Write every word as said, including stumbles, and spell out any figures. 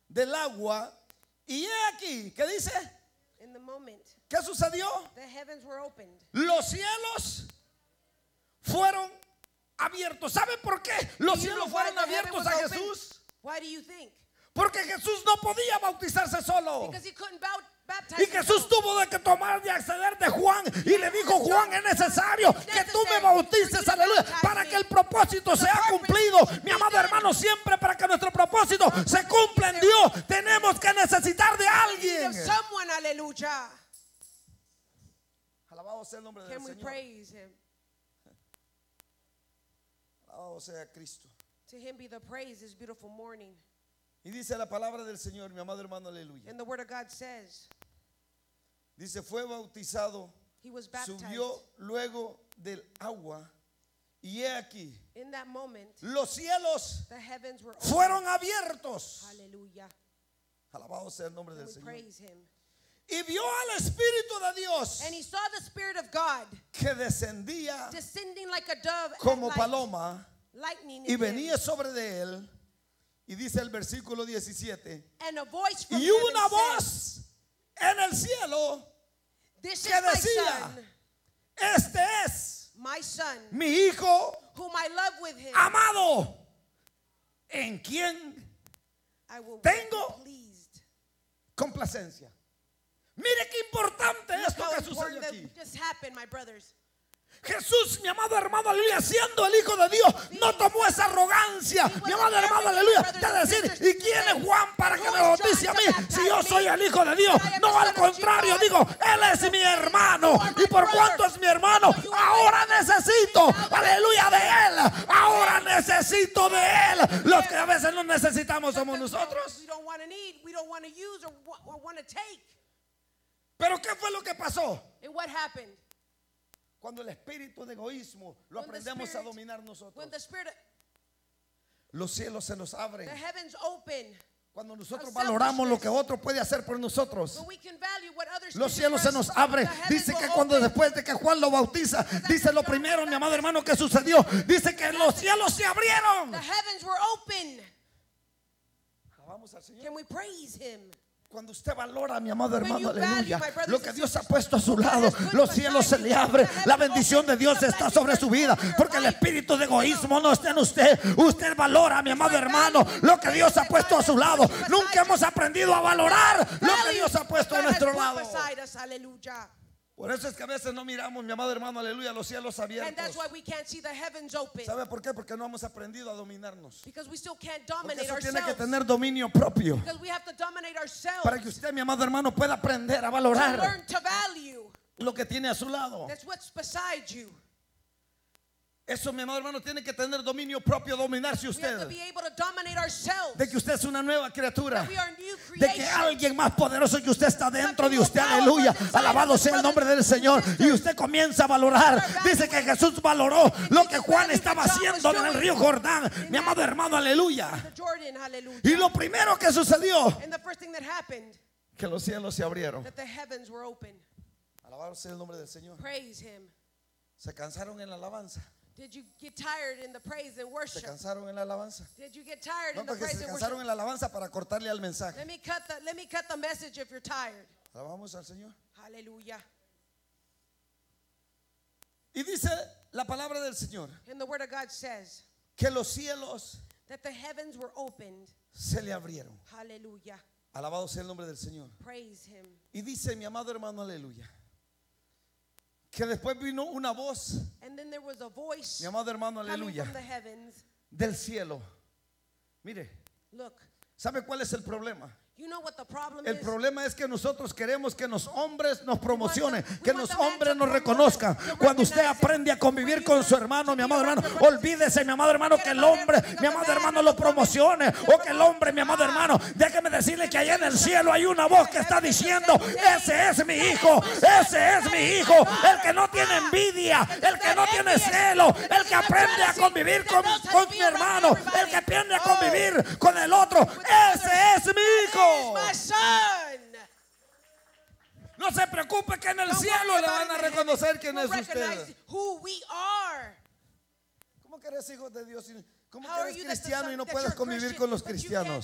del agua. Y he aquí, ¿qué dice? In the moment, ¿Qué sucedió? the heavens were opened. Los cielos fueron abiertos. ¿Saben por qué los Do you cielos know why fueron the heaven abiertos was a opened? Jesús? Why do you think? Porque Jesús no podía bautizarse solo. Because he couldn't bow, baptize Y Jesús himself. tuvo de que tomar de acceder de Juan. Y le dijo: Juan, es necesario que tú me bautices, aleluya, para que el propósito sea cumplido. Mi amado hermano, siempre para que nuestro propósito se cumpla en Dios, tenemos que necesitar de alguien. Of someone, hallelujah. Alabado sea el nombre del Can we Señor. praise him? Alabado sea Cristo. To him be the praise this beautiful morning. Y dice la palabra del Señor, mi amado hermano, aleluya. And the word of God says, Dice: fue bautizado, he was baptized. subió luego del agua. Y he aquí, In that moment, los cielos the heavens were opened. fueron abiertos. Hallelujah. Alabado sea el nombre And del we Señor. praise him. Y vio al Espíritu de Dios And he saw the Spirit of God que descendía descending like a dove at como night, paloma lightning y in venía him. sobre de él. Y dice el versículo diecisiete: And a voice from y heaven una said, voz en el cielo This que is my decía: son, este es my son, mi hijo whom I love with him. amado, en quien I will tengo be pleased. complacencia. Mire qué importante Look esto how que important sucede that aquí. just happened, my brothers. Jesús, mi amado hermano, aleluya, siendo el Hijo de Dios, no tomó esa arrogancia, mi amado hermano, aleluya, de decir: ¿y quién es Juan para que me bautice a mí si yo soy el Hijo de Dios? No, al contrario, digo, Él es mi hermano, y por cuanto es mi hermano, ahora necesito, aleluya, de Él, ahora necesito de Él. Los que a veces no necesitamos somos nosotros. We don't want to need, we don't want to use or, wa- or want to take. Pero ¿qué fue lo que pasó? And what happened? Cuando el espíritu de egoísmo lo When the aprendemos a spirit- dominar nosotros, When the Spirit, los cielos se nos the abren. heavens open, Cuando nosotros Of valoramos lo selfishness. que otro puede hacer por nosotros, when we can value what others los can do cielos for se us, nos abren. the heavens Dice will que cuando open. después de que Juan lo bautiza, dice lo primero, mi amado hermano, que sucedió. Dice que los cielos se abrieron. The heavens were open. Alabamos al Señor. Can we praise him? Cuando usted valora, mi amado When hermano, you value, aleluya, my brothers lo que and Dios ha sisters, puesto a su what God lado, has put los beside cielos se you, le abren. the heavens La bendición de open, Dios the está blessings sobre are su vida, over your porque el life. espíritu de egoísmo no está en usted. Usted valora, mi amado hermano, lo que Dios ha puesto a su lado. Nunca hemos aprendido a valorar lo que Dios ha puesto a God has nuestro put lado. beside us, hallelujah. Por eso es que a veces no miramos, mi amado hermano, aleluya, los cielos And that's abiertos. why we can't see the heavens open. ¿Sabe por qué? Porque no hemos aprendido a dominarnos. Because we still can't Porque dominate eso tiene que ourselves. tener dominio propio. Because we have to dominate ourselves. Para que usted, mi amado hermano, pueda aprender a To valorar learn to value. lo que tiene a su lado. That's what's beside you. Eso, mi amado hermano, tiene que tener dominio propio, dominarse We have to usted. be able to dominate ourselves. De que usted es una nueva criatura. That we are new De que creation. alguien más poderoso que usted está dentro de usted, aleluya. Alabado sea el nombre del Señor. Y usted comienza a valorar. Dice que Jesús valoró lo que Juan estaba haciendo en el río Jordán. Mi amado hermano, aleluya. The Jordan, hallelujah. Y lo primero que sucedió, And the first thing that happened, que los cielos se abrieron. that the heavens were open. Alabado sea el nombre del Señor. Praise him. Se cansaron en la alabanza. Did you get tired in the praise and Se worship? cansaron en la alabanza. Did you get tired No, in the porque praise se and cansaron worship? en la alabanza para cortarle al mensaje. Let me cut the let me cut the message if you're tired. Alabamos al Señor. Hallelujah. Y dice la palabra del Señor And the word of God says que los cielos that the heavens were opened. se le abrieron. Hallelujah. Alabado sea el nombre del Señor. Praise him. Y dice mi amado hermano, aleluya, que después vino una voz, And then there was a voice mi amado hermano, coming aleluya, from the heavens. del cielo. Mire, Look, ¿sabe cuál es el problema? you know what the problem El is? problema es que nosotros queremos que los hombres nos promocionen, que los hombres nos reconozcan. Cuando usted aprende a convivir con su hermano, mi amado hermano, olvídese, mi amado hermano, que el hombre, mi amado hermano, lo promocione. O que el hombre, mi amado hermano, déjeme decirle que allá en el cielo hay una voz que está diciendo: ese es mi hijo, ese es mi hijo. El que no tiene envidia, el que no tiene celo, el que aprende a convivir con, con mi hermano, el que aprende a convivir con el otro, ese es mi hijo. My son. No se preocupe que en el Don't cielo worry le about van it a in heaven. reconocer quién We'll es recognize usted. who we are. ¿Cómo que eres hijo de Dios? ¿Cómo How que are eres you that the cristiano son- y no that puedes you're convivir Christian, con los but you cristianos?